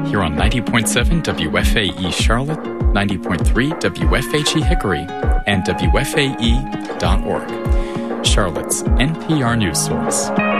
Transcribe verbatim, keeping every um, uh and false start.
here on ninety point seven W F A E Charlotte, ninety point three W F H E Hickory, and W F A E dot org, Charlotte's N P R news source.